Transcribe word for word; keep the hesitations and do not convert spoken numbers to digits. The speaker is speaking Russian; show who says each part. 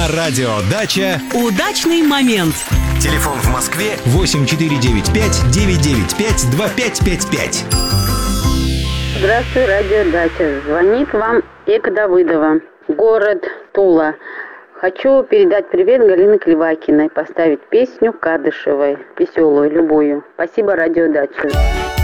Speaker 1: На радио «Дача»
Speaker 2: удачный момент.
Speaker 1: Телефон в Москве восемь четыре девять пять девять девять пять два пять пять пять.
Speaker 3: Здравствуй, радио «Дача». Звонит вам Эка Давыдова, город Тула. Хочу передать привет Галине Клевакиной, поставить песню Кадышевой, веселую, любую. Спасибо, радио «Дача».